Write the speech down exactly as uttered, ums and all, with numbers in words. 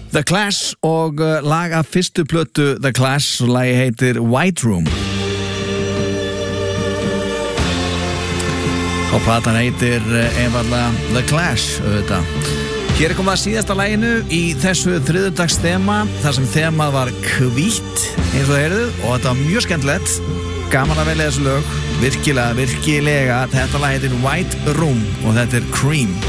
The Clash og lag af fyrstu plötu The Clash og lagi heitir White Room og platan heitir einfaldlega The Clash auðvitað. Hér er komið að síðasta laginu í þessu þriðjudags þema þar sem þemað var hvítt eins og það heyrðu og þetta var mjög skemmtilegt, gaman að velja þessu lög virkilega, virkilega. Þetta lag heitir White Room og þetta er Cream.